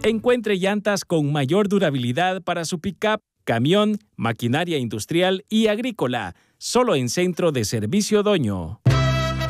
Encuentre llantas con mayor durabilidad para su pick-up, camión, maquinaria industrial y agrícola, solo en Centro de Servicio Doño.